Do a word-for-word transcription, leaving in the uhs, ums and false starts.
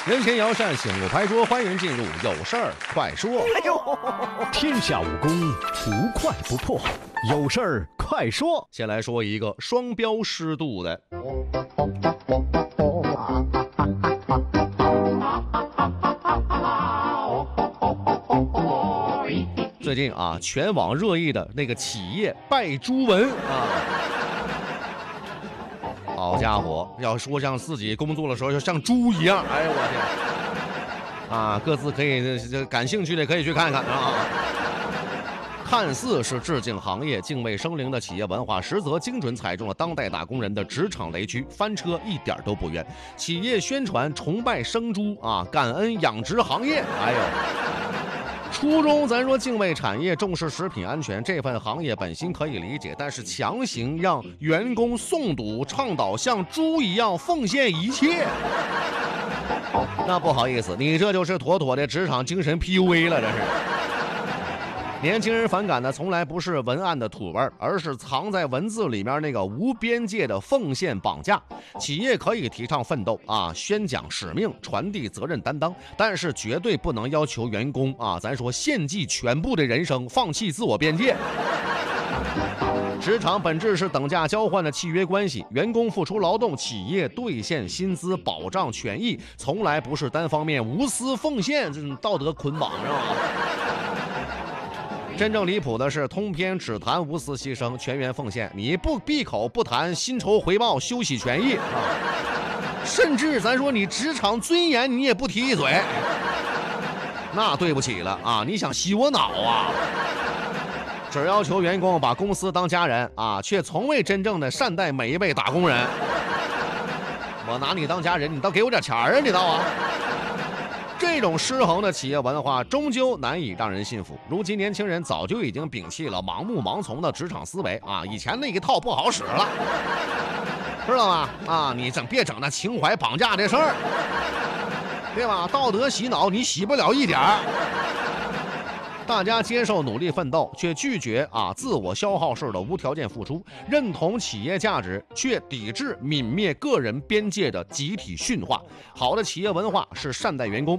人品友善，醒目牌桌，欢迎进入有事儿快说。 哎呦， 天下武功无快不破，有事儿快说。 先来说一个双标失度的。最近啊，全网热议的那个企业拜猪文啊。好家伙，要说像自己工作的时候就像猪一样，哎呦我天！啊，各自可以这感兴趣的可以去看看啊。看似是致敬行业、敬畏生灵的企业文化，实则精准踩中了当代打工人的职场雷区，翻车一点都不冤。企业宣传崇拜生猪啊，感恩养殖行业，哎呦。初衷咱说敬畏产业，重视食品安全，这份行业本心可以理解，但是强行让员工诵读倡导像猪一样奉献一切，那不好意思，你这就是妥妥的职场精神 P U A 了，这是。年轻人反感的从来不是文案的土味，而是藏在文字里面那个无边界的奉献绑架。企业可以提倡奋斗啊，宣讲使命，传递责任担当，但是绝对不能要求员工啊，咱说献祭全部的人生，放弃自我边界。职场本质是等价交换的契约关系，员工付出劳动，企业兑现薪资，保障权益，从来不是单方面无私奉献，这道德捆绑是吧？真正离谱的是，通篇只谈无私牺牲、全员奉献，你不闭口不谈薪酬回报、休息权益啊，甚至咱说你职场尊严你也不提一嘴，那对不起了啊！你想洗我脑啊？只要求员工把公司当家人啊，却从未真正的善待每一位打工人。我拿你当家人，你倒给我点钱啊，你倒啊！这种失衡的企业文化终究难以让人信服。如今年轻人早就已经摒弃了盲目盲从的职场思维啊，以前那一套不好使了，知道吗？啊，你整别整那情怀绑架的事儿，对吧？道德洗脑你洗不了一点儿。大家接受努力奋斗，却拒绝啊自我消耗式的无条件付出；认同企业价值，却抵制泯灭个人边界的集体驯化。好的企业文化是善待员工，